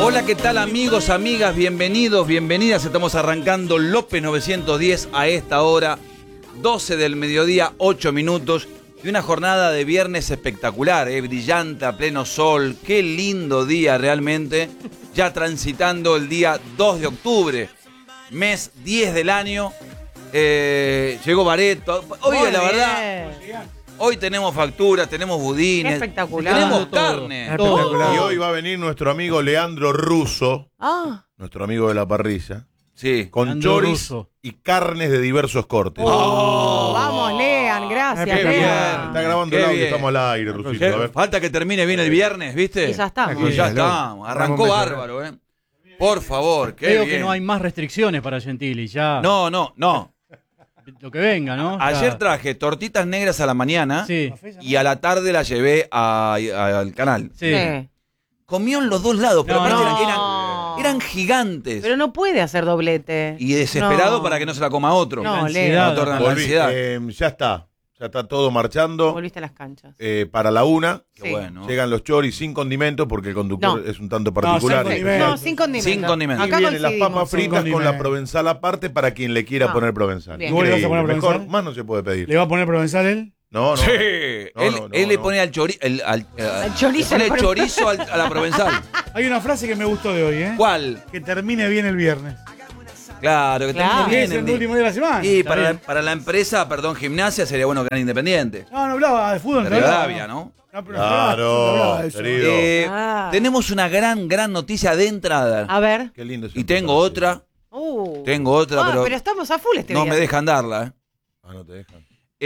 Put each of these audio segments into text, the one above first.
Hola, ¿qué tal amigos, amigas? Bienvenidos, bienvenidas. Estamos arrancando López 910 a esta hora, 12 del mediodía, 8 minutos. Y una jornada de viernes espectacular, brillante, a pleno sol. Qué lindo día realmente. Ya transitando el día 2 de octubre, mes 10 del año. Llegó Bareto. Hoy, la verdad, hoy tenemos facturas, tenemos budines. Espectacular. Tenemos carne. Espectacular. Y hoy va a venir nuestro amigo Leandro Russo, nuestro amigo de la parrilla, Sí. con Leandro choris Russo y carnes de diversos cortes. Vamos, Lean, gracias, Qué bien. Lean. Está grabando Qué el audio, bien. estamos al aire, Rusito. A ver. Falta que termine bien el viernes, ¿viste? Y ya estamos. Y ya Aquí, estamos. Arrancó Vamos, bárbaro, ¿eh? Por favor, qué Creo bien. que no hay más restricciones para Gentili, ya. No. Lo que venga, ¿no? Ayer Ya. traje tortitas negras a la mañana Sí. y a la tarde las llevé al canal. Sí. Sí. Comió en los dos lados, pero No, aparte no. eran gigantes. Pero no puede hacer doblete. Y desesperado No. para que no se la coma otro. No, La Leo. ansiedad. No tornan la Volví. ansiedad. Ya está todo marchando. Volviste a las canchas. Para la 1 Qué Sí. bueno. llegan los choris sin condimentos porque el conductor No. es un tanto particular. sin Y condimentos. No, sin condimentos. Sin condimentos. y Acá vienen las coincidimos. papas fritas con la provenzal aparte para quien le quiera Ah. poner provenzal. Bien. ¿Vos le vas a Increíble. poner Mejor, provenzal? más no se puede pedir. ¿Le va a poner provenzal él? No, no. Sí. No, él no, él le no. pone al chorizo. Al chorizo Le le pone pone- chorizo a la provenzal. Hay una frase que me gustó de hoy, ¿eh? ¿Cuál? Que termine bien el viernes. Claro, que Claro. termine Es bien el día. último día de la semana. Y Está bien. para la empresa, gimnasia, sería bueno que eran independiente. No hablaba de fútbol. De no hablaba, Rivadavia, ¿no? No, pero Claro, no hablaba de eso. querido. Tenemos una gran noticia de entrada. A ver. Qué lindo. Y tengo otra, pero, pero estamos a full este no día. me dejan darla. Ah, no te dejan.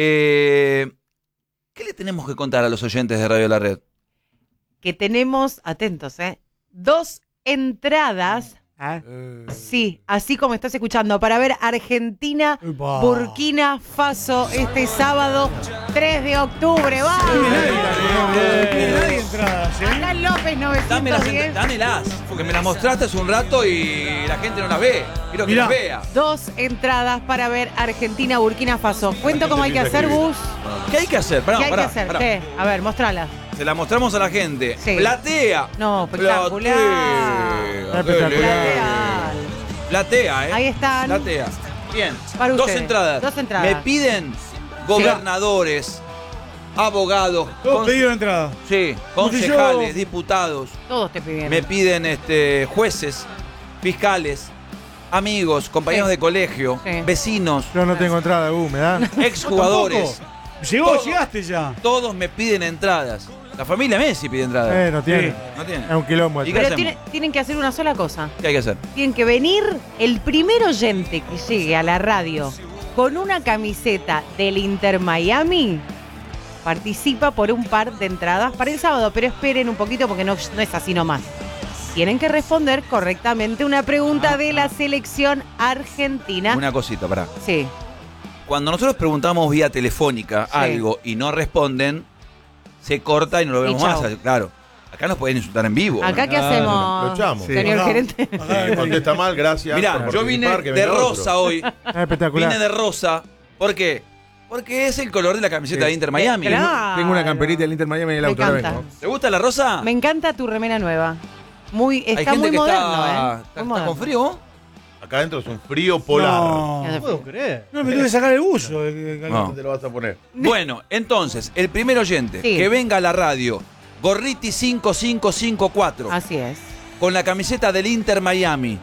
¿Qué le tenemos que contar a los oyentes de Radio La Red? Que tenemos, atentos, 2 entradas. Sí, así como estás escuchando, para ver Argentina, Upa. Burkina Faso este sábado 3 de octubre. ¡Vamos! Nadie entradas, ¿eh? Acá en López 910. Dámelas, porque me las mostraste hace un rato y la gente no las ve. Quiero que Mirá. las vea. 2 entradas para ver Argentina, Burkina Faso. Cuento cómo hay que hacer, Gus. ¿Qué hay que hacer? Pará, ¿Qué hay pará, que hacer? pará. ¿Qué? A ver, mostralas. Se la mostramos a la gente. Sí. Platea. No, espectacular. Platea. Platea. Platea, ¿eh? Ahí están. Platea. Bien. Para Dos ustedes. entradas. 2 entradas. Me piden gobernadores, abogados, Todos pedido de entrada. sí, Porque concejales, yo- diputados. Todos te pidieron. Me piden jueces, fiscales, amigos, compañeros Sí. de colegio, Sí. vecinos, Yo no tengo entrada, ¿me da? exjugadores. Llegaste ya. Todos me piden entradas. La familia Messi pide entradas. No tiene. Sí. ¿No tiene? Es un quilombo. ¿Y esto. qué Pero hacemos? tienen que hacer una sola cosa. ¿Qué hay que hacer? Tienen que venir el primer oyente que llegue a la radio con una camiseta del Inter Miami. Participa por un par de entradas para el sábado, pero esperen un poquito porque no es así nomás. Tienen que responder correctamente una pregunta de la selección argentina. Una cosita, pará. Sí. Cuando nosotros preguntamos vía telefónica Sí. algo y no responden, se corta y no lo Y vemos chau. más. Claro. Acá nos pueden insultar en vivo. Acá, ¿qué Claro, hacemos, lo echamos. Sí. señor Acá. gerente? Contesta mal, gracias. Mirá, por yo vine participar, que de venga otro. rosa hoy. Es espectacular. Vine de rosa. ¿Por qué? Porque es el color de la camiseta de Inter Miami. Claro. Tengo una camperita del Inter Miami en el Me auto. ahora encanta. vengo. ¿Te gusta la rosa? Me encanta tu remera nueva. Hay Está gente muy que moderno, está, Muy está moderno. con frío. Acá adentro es un frío polar. No. No puedo creer. No, me tuve que sacar el buzo. No. ¿Dónde te lo vas a poner? Bueno, entonces, el primer oyente Sí. que venga a la radio, Gorriti 5554, Así es. con la camiseta del Inter Miami,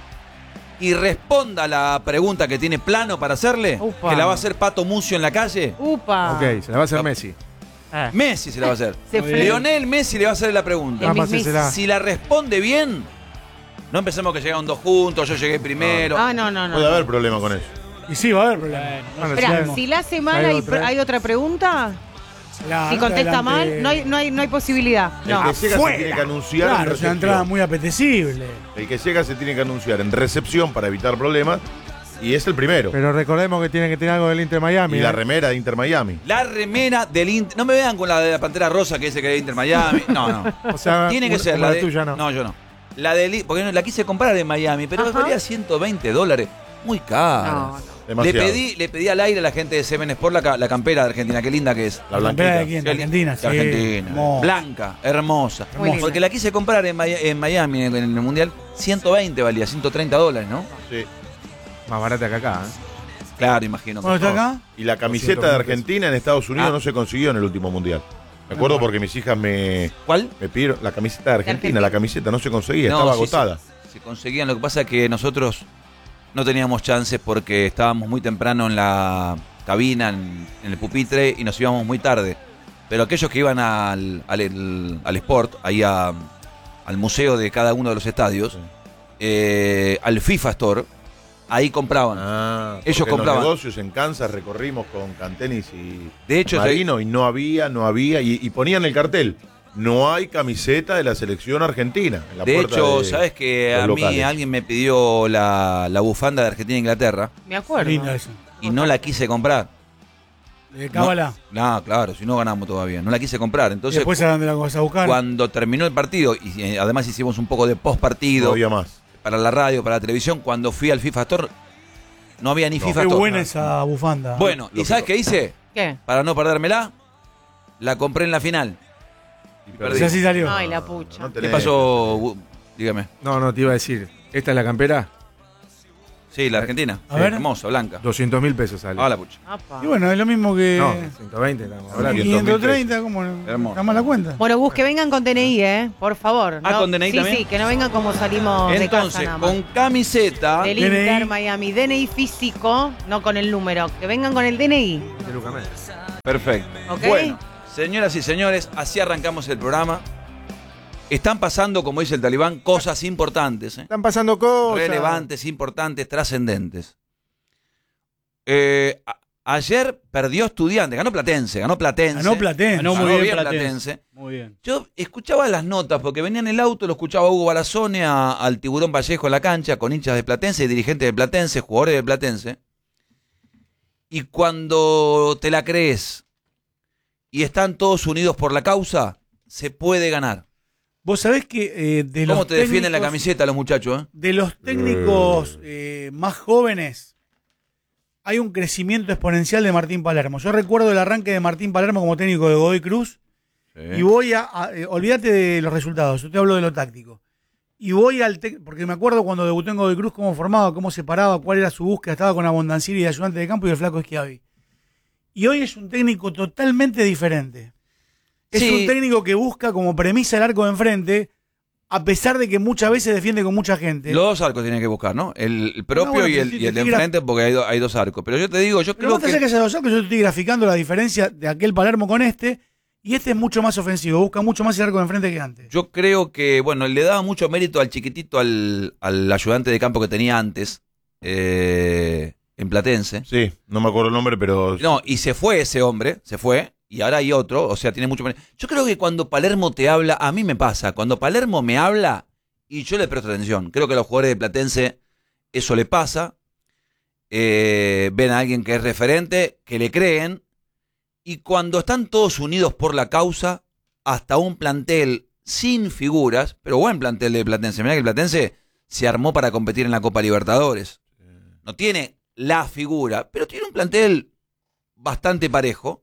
y responda la pregunta que tiene plano para hacerle, Upa. que la va a hacer Pato Mucio en la calle, Upa. Ok, se la va a hacer Messi. Messi se la va a hacer. Se fue. Lionel Messi le va a hacer la pregunta. El Vamos a mismísimo. hacérsela. Si la responde bien, no empecemos que llegaron dos juntos, yo llegué primero. Ah, no. Puede haber problema con eso. Y sí, va a haber problema. Bueno, Espera, sí, si la hace mal, Hay ¿hay, otra. hay otra pregunta? La Si nota contesta delante- mal, no hay posibilidad. No. El que llega Fuera. se tiene que anunciar en Claro, es una recepción. entrada muy apetecible. El que llega se tiene que anunciar en recepción para evitar problemas. Y es el primero. Pero recordemos que tiene que tener algo del Inter Miami. Y la ¿eh? remera de Inter Miami. La remera del Inter. No me vean con la de la Pantera Rosa que dice que es de Inter Miami. No, no. O sea, Tiene que una- ser como la la de. tuya, no. No, yo no. La de. Porque no, la quise comprar en Miami, pero Ajá. valía $120. Muy cara. No, no. Demasiado. Le pedí al aire a la gente de Seven Sport la campera de Argentina. Qué linda que es. La ¿Campera blanquita. de quién? Qué ¿De linda. Argentina? De Sí. Argentina. Hermosa. Blanca, hermosa. Muy linda. Porque la quise comprar en Miami, en el Mundial. 120 valía, $130, ¿no? Sí. Más barata que acá, Claro, imagino. Bueno, está acá. Y la camiseta de Argentina en Estados Unidos no se consiguió en el último mundial. Me acuerdo porque mis hijas me ¿Cuál? pidieron la camiseta de Argentina. Argentina. La camiseta no se conseguía, No, estaba sí, agotada. se conseguían. Lo que pasa es que nosotros no teníamos chances porque estábamos muy temprano en la cabina, en el pupitre, y nos íbamos muy tarde. Pero aquellos que iban al Sport, ahí al museo de cada uno de los estadios, al FIFA Store, ahí compraban. Ellos Porque compraban. En los negocios en Kansas recorrimos con Cantenis y De hecho, Marino y no había, y ponían el cartel. No hay camiseta de la selección argentina. En la De puerta hecho, de ¿sabes que los a mí locales. alguien me pidió la bufanda de Argentina e Inglaterra Me acuerdo. Lindo eso. y no la quise comprar? De Cábala. No, claro, si no ganamos todavía. No la quise comprar. Y Entonces, después a dónde la vas a buscar. cuando terminó el partido, y además hicimos un poco de post partido No había más. para la radio, para la televisión, cuando fui al FIFA Store, no había ni FIFA Qué Store. buena esa bufanda. Bueno, ¿y Lógico. sabes qué hice? ¿Qué? Para no perdérmela, la compré en la final. Y O perdí. sea, así salió. Ay, la pucha. No ¿Qué tenés- pasó? Dígame. No, te iba a decir. ¿Esta es la campera? Sí, la Argentina. A ver. Hermosa, blanca. 200.000 pesos sale. Ah, la pucha. Apa. Y bueno, es lo mismo que. No, 120 estamos hablando. 530, ¿cómo? Hermoso. ¿Está mal la cuenta? Bueno, Gus, que vengan con DNI, por favor. Ah, ¿con DNI sí, también? Sí, que no vengan como salimos de casa Entonces, nada más. con camiseta. Del DNI. Inter Miami. DNI físico, no con el número. Que vengan con el DNI. De Luca Messi. Perfecto. ¿Ok? Bueno, señoras y señores, así arrancamos el programa. Están pasando, como dice el talibán, cosas importantes, Están pasando cosas. relevantes, importantes, trascendentes. Ayer perdió Estudiante, ganó Platense. Ganó Platense. Ganó muy Ganó bien bien Platense. Muy bien. Yo escuchaba las notas, porque venía en el auto, lo escuchaba Hugo Barazone, al Tiburón Vallejo en la cancha, con hinchas de Platense, dirigentes de Platense, jugadores de Platense. Y cuando te la crees y están todos unidos por la causa, se puede ganar. Vos sabés que de los ¿Cómo te defienden la técnicos- camiseta los muchachos? De los técnicos más jóvenes, hay un crecimiento exponencial de Martín Palermo. Yo recuerdo el arranque de Martín Palermo como técnico de Godoy Cruz. Y voy olvídate de los resultados, yo te hablo de lo táctico. Y voy porque me acuerdo cuando debutó en Godoy Cruz, cómo formaba, cómo se paraba, cuál era su búsqueda, estaba con Abondancieri de ayudante de campo y el flaco Schiavi. Y hoy es un técnico totalmente diferente. Es Sí. un técnico que busca como premisa el arco de enfrente, a pesar de que muchas veces defiende con mucha gente. Los dos arcos tienen que buscar, ¿no? El propio No, bueno, y el te de estoy enfrente, porque hay dos arcos. Pero yo te digo, yo Pero creo más allá que que... haya dos arcos, yo estoy graficando la diferencia de aquel Palermo con este, y este es mucho más ofensivo, busca mucho más el arco de enfrente que antes. Yo creo que, bueno, le daba mucho mérito al chiquitito, al ayudante de campo que tenía antes, en Platense. Sí, no me acuerdo el nombre, pero No, y se fue ese hombre, se fue, y ahora hay otro, o sea, tiene mucho mérito. Yo creo que cuando Palermo te habla, a mí me pasa, cuando Palermo me habla, y yo le presto atención, creo que a los jugadores de Platense eso le pasa, ven a alguien que es referente, que le creen, y cuando están todos unidos por la causa, hasta un plantel sin figuras, pero buen plantel de Platense. Mirá que el Platense se armó para competir en la Copa Libertadores. No tiene la figura, pero tiene un plantel bastante parejo.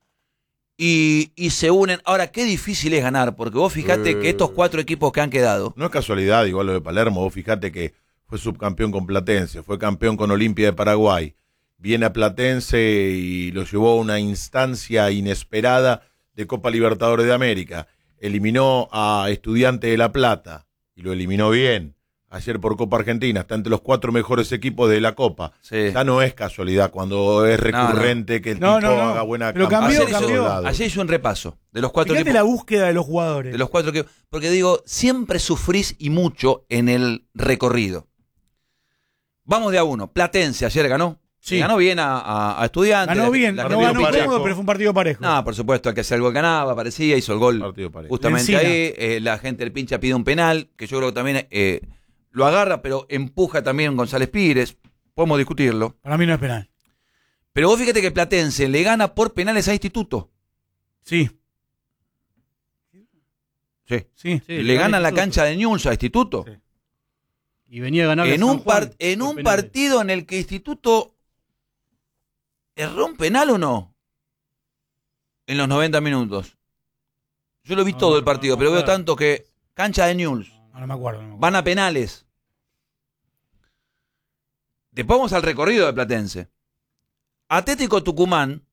Y se unen. Ahora, qué difícil es ganar, porque vos fijate que estos 4 equipos que han quedado, no es casualidad, igual lo de Palermo. Vos fijate que fue subcampeón con Platense, fue campeón con Olimpia de Paraguay. Viene a Platense y lo llevó a una instancia inesperada de Copa Libertadores de América. Eliminó a Estudiante de La Plata y lo eliminó bien. Ayer por Copa Argentina, está entre los 4 mejores equipos de la Copa. sí. Ya no es casualidad cuando es recurrente que el No, tipo no, no. haga buena Pero campaña cambió, en todos cambió. lados. Ayer hizo un repaso de los 4 Fíjate equipos. la búsqueda de los jugadores. De los 4 equipos. Porque digo, siempre sufrís y mucho en el recorrido. Vamos de a uno. Platense ayer ganó. Sí. Ganó bien a Estudiantes. Ganó bien, La no gente ganó lo pincha. cómodo, pero fue un partido parejo. No, por supuesto, el que hacía el gol ganaba, aparecía, hizo el gol Partido parejo. justamente Encina. ahí. La gente del pincha pide un penal, que yo creo que también lo agarra, pero empuja también González Pires. Podemos discutirlo. Para mí no es penal. Pero vos fíjate que Platense le gana por penales a Instituto. Sí, Sí. sí. Sí, le gana la Instituto. cancha de Newell's a Instituto. Sí. Y venía a ganar en un partido en el que Instituto erró un penal o no. En los 90 minutos. Yo lo vi todo el partido, pero veo tanto que cancha de Newell's. No me acuerdo. Van a penales. Después vamos al recorrido de Platense. Atlético Tucumán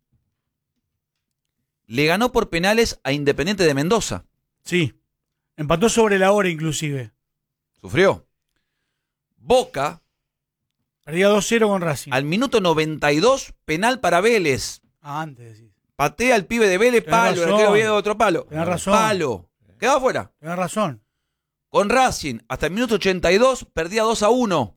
le ganó por penales a Independiente de Mendoza. Sí. Empató sobre la hora inclusive. Sufrió. Boca, Perdía 2-0 con Racing. al minuto 92, penal para Vélez. Antes decís. Patea al pibe de Vélez, Tenés palo. El razón. arquero viene de otro palo. Tenés razón. Palo. Quedaba afuera. Tenés razón. Con Racing, hasta el minuto 82, perdía 2-1.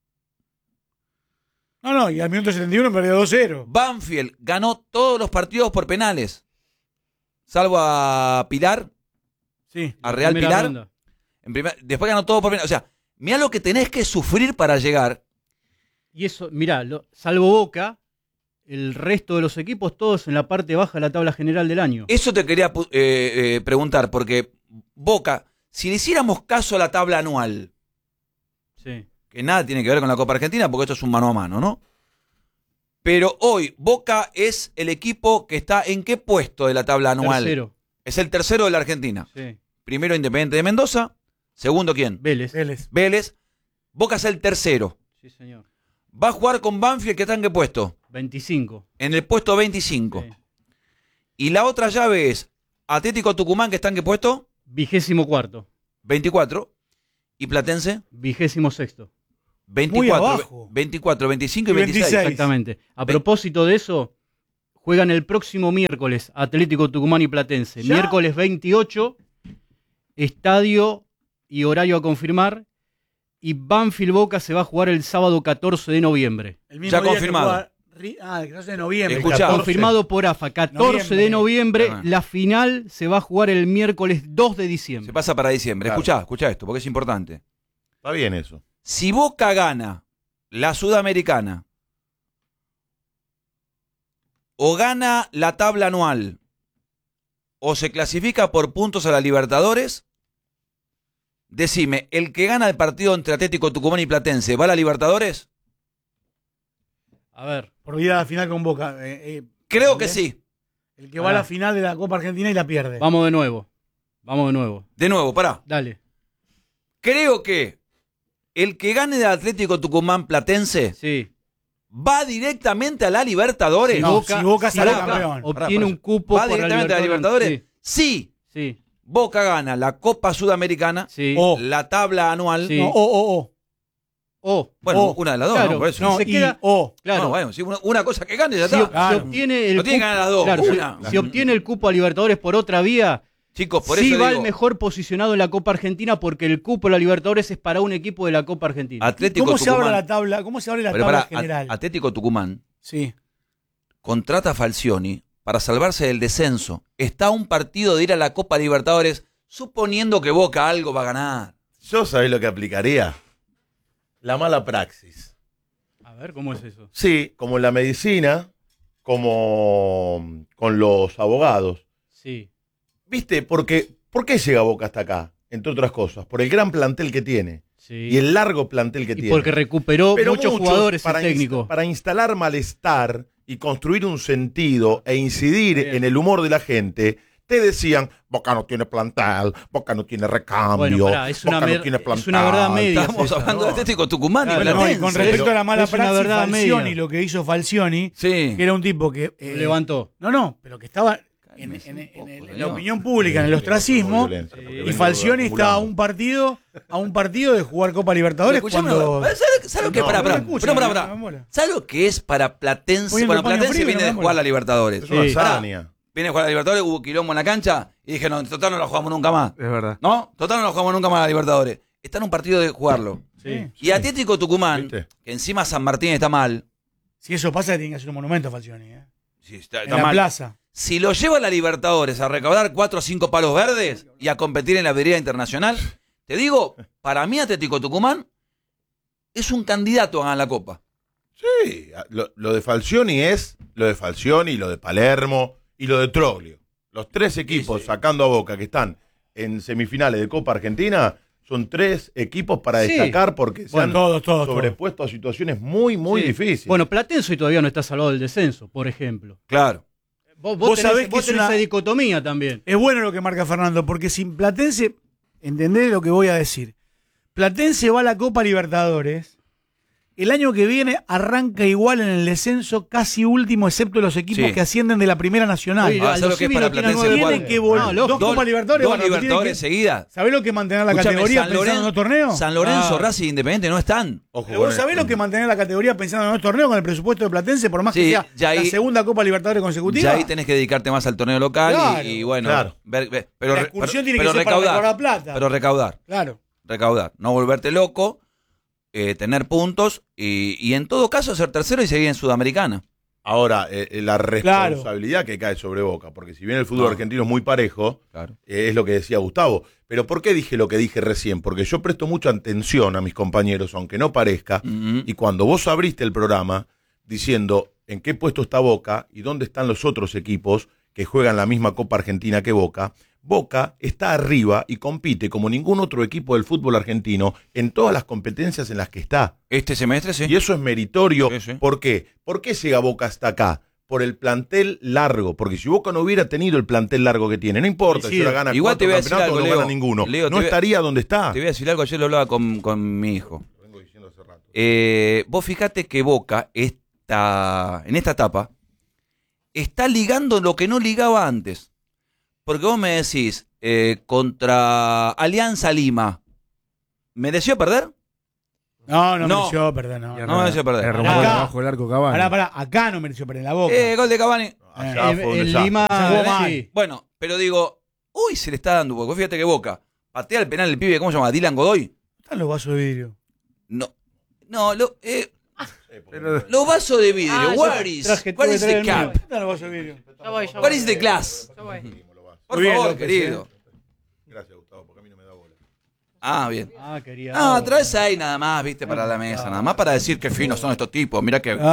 No, y al minuto 71 perdió 2-0. Banfield ganó todos los partidos por penales. Salvo a Pilar, Sí. a Real Primera Pilar. ronda. Después ganó todo por penales. O sea, mirá lo que tenés que sufrir para llegar. Y eso, mirá, salvo Boca, el resto de los equipos, todos en la parte baja de la tabla general del año. Eso te quería preguntar, porque Boca, si le hiciéramos caso a la tabla anual, Sí. que nada tiene que ver con la Copa Argentina, porque esto es un mano a mano, ¿no? Pero hoy, Boca es el equipo que está ¿en qué puesto de la tabla anual? Tercero. Es el tercero de la Argentina. Sí. Primero Independiente de Mendoza, segundo ¿quién? Vélez. Vélez. Vélez. Boca es el tercero. Sí, señor. Va a jugar con Banfield, que está en qué puesto? 25. En el puesto 25. Sí. Y la otra llave es Atlético Tucumán, que está en qué puesto? 24º. 24. Y Platense, 26º. 24. abajo. 24, 25 y Y 26. 26. Exactamente. A propósito de eso, juegan el próximo miércoles Atlético Tucumán y Platense. ¿Ya? Miércoles 28, estadio y horario a confirmar. Y Banfield Boca se va a jugar el sábado 14 de noviembre. El mismo Ya día que confirmado. juega el 14 de noviembre. Escuchá. 14. Confirmado por AFA, 14 de noviembre. Ah. La final se va a jugar el miércoles 2 de Se diciembre. pasa para diciembre. Claro. Escuchá esto, porque es importante. Está bien eso. Si Boca gana la Sudamericana o gana la tabla anual o se clasifica por puntos a la Libertadores, decime, ¿el que gana el partido entre Atlético Tucumán y Platense va a la Libertadores? A ver, Por vida a la final con Boca. Creo que sí. El que va a la final de la Copa Argentina y la pierde. vamos de nuevo. Vamos de nuevo. De nuevo, pará. Dale. Creo que el que gane de Atlético Tucumán Platense Sí. va directamente a la Libertadores. No, si Boca sale campeón. Obtiene Pará, un cupo ¿Va para directamente a la Libertadores? Sí. Sí, Boca gana la Copa Sudamericana, sí. O, la tabla anual. Sí. no, o. Bueno, O. una de las dos, Claro, ¿no? Por eso. No, Se y queda- o. Claro. No, bueno, sí, una cosa que gane ya Si, está. si Claro. obtiene el No tiene que ganar las dos, claro, una. si obtiene el cupo a Libertadores por otra vía, Chicos, por sí eso va digo, el mejor posicionado en la Copa Argentina porque el cupo a la Libertadores es para un equipo de la Copa Argentina. Atlético ¿Cómo se abre Tucumán. la tabla? ¿Cómo se abre la Pero tabla pará, general? Atlético Tucumán Sí. contrata a Falcioni para salvarse del descenso. Está a un partido de ir a la Copa Libertadores, suponiendo que Boca algo va a ganar. Yo sabés lo que aplicaría. La mala praxis. A ver, ¿cómo es eso? Sí, como en la medicina, como con los abogados. Sí. ¿Viste? ¿Por qué llega Boca hasta acá? Entre otras cosas, por el gran plantel que tiene Sí. y el largo plantel que Y tiene. porque recuperó Pero muchos jugadores el técnico. Para instalar malestar y construir un sentido e incidir Bien. en el humor de la gente, te decían, Boca no tiene plantel, Boca no tiene recambio, Bueno, pará, es una Boca no mer- tiene es plantel. una verdad media. Estamos esa, hablando ¿no? de Atlético Tucumán Claro, y No, y Platense. con respecto a la mala es una praxis, verdad Falcioni, media. lo que hizo Falcioni, Sí. que era un tipo que... Levantó. No, pero que estaba en la opinión pública, en el ostracismo, Violencia, Sí. y Falcioni está a un partido de jugar Copa Libertadores Escuchame, cuando... ¿sabes lo que No, pará, no pará, me escucha, pará, no pará. me mola. ¿Sabes lo que es para Platense? Poniendo Bueno, el paño Platense frío, viene no de me jugar mola. la Libertadores. Es una Sí. hazaña. Viene a jugar la Libertadores, hubo quilombo en la cancha y dije, no, en total no la jugamos nunca más. Es verdad. ¿No? Total no la jugamos nunca más la Libertadores. Está en un partido de jugarlo. Sí. Y Atlético Tucumán, ¿Viste? que encima San Martín está mal. Si eso pasa, tiene que hacer un monumento a Falcioni. Sí, está En la mal. plaza. Si lo lleva a la Libertadores a recaudar 4 o 5 palos verdes y a competir en la vidriera internacional, te digo, para mí Atlético Tucumán es un candidato a ganar la Copa. Sí, lo de Falcioni es lo de Falcioni, lo de Palermo y lo de Troglio. Los tres equipos sí. sacando a Boca que están en semifinales de Copa Argentina son 3 equipos para Sí. destacar porque se han todos. sobrepuesto a situaciones muy, muy Sí. difíciles. Bueno, Platense hoy todavía no está salvado del descenso, por ejemplo. Claro. Vos sabés que es tenés una- esa dicotomía también. Es bueno lo que marca Fernando, porque sin Platense, entendés lo que voy a decir. Platense va a la Copa Libertadores. El año que viene arranca igual en el descenso, casi último, excepto los equipos Sí. que ascienden de la Primera Nacional. Oye, Ah, ¿sabes Aldo lo que es Civi para no tiene Platense? nueve Tienen ¿Cuál? que volver. No, lógico. Dos Copas Libertadores. Dos bueno, tienen Libertadores que- seguidas. ¿Sabés lo que mantener la Escuchame, categoría San pensando en Lorenzo, los torneos? San Lorenzo, Ah. Racing, Independiente no están. Ojo Pero con vos sabés esto. lo que mantener la categoría pensando en los torneos con el presupuesto de Platense, por más Sí, que sea ya la ahí- segunda Copa Libertadores consecutiva. Ya ahí tenés que dedicarte más al torneo local Claro. y bueno, Claro. pero, La excursión tiene que pero ser para recaudar, recaudar plata. pero recaudar, no volverte loco, tener puntos y en todo caso ser tercero y seguir en Sudamericana. Ahora, la responsabilidad que cae sobre Boca, porque si bien el fútbol No. argentino es muy parejo, Claro. es lo que decía Gustavo. Pero ¿por qué dije lo que dije recién? Porque yo presto mucha atención a mis compañeros, aunque no parezca, y cuando vos abriste el programa diciendo en qué puesto está Boca y dónde están los otros equipos que juegan la misma Copa Argentina que Boca, Boca está arriba y compite como ningún otro equipo del fútbol argentino en todas las competencias en las que está. Este semestre sí. Y eso es meritorio. Sí, sí. ¿Por qué? ¿Por qué llega Boca hasta acá? Por el plantel largo. Porque si Boca no hubiera tenido el plantel largo que tiene, no importa Sí, si ahora gana igual 4 te voy a decir campeonatos algo, o no Leo. gana ninguno. Leo, No estaría donde está. Te voy a decir algo, ayer lo hablaba con mi hijo. Vengo diciendo hace rato. Vos fijate que Boca en esta etapa está ligando lo que no ligaba antes. Porque vos me decís, contra Alianza Lima, ¿mereció perder? No No. mereció perder, no. No mereció perder. Erró Acá. bajo el arco Cavani. Pará, acá no mereció perder en la Boca. Gol de Cavani. Allá fue un En desastre. Lima, Se jugó mal. sí. Bueno, pero digo, uy, se le está dando. Porque vos fíjate que Boca patea el penal el pibe, ¿cómo se llama? Dylan Godoy. Están los vasos de vidrio. No, Pero- los vasos de vidrio. Ah, Where is the cap? Están los vasos de vidrio. Yo voy. Where is the glass? Yo voy. Por Muy bien, favor, López, querido. Gracias, Gustavo, porque a mí no me da bola. Ah, bien. Ah, quería. Ah, traes ahí nada más, viste, para la mesa. Nada más para decir qué finos son estos tipos. Mirá que